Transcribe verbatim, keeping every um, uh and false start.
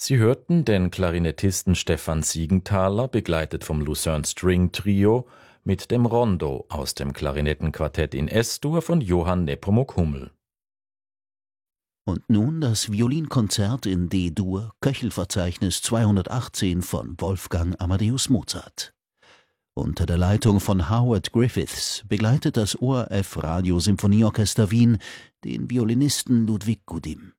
Sie hörten den Klarinettisten Stefan Siegenthaler, begleitet vom Lucerne String Trio, mit dem Rondo aus dem Klarinettenquartett in S-Dur von Johann Nepomuk Hummel. Und nun das Violinkonzert in D-Dur, Köchelverzeichnis zweihundertachtzehn von Wolfgang Amadeus Mozart. Unter der Leitung von Howard Griffiths begleitet das O R F Radiosymphonieorchester Wien den Violinisten Ludwig Gudim.